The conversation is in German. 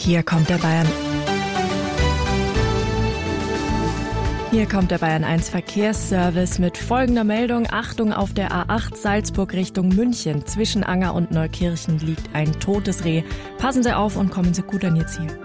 Hier kommt der Bayern. Hier kommt der Bayern 1 Verkehrsservice mit folgender Meldung. Achtung, auf der A8 Salzburg Richtung München. Zwischen Anger und Neukirchen liegt ein totes Reh. Passen Sie auf und kommen Sie gut an Ihr Ziel.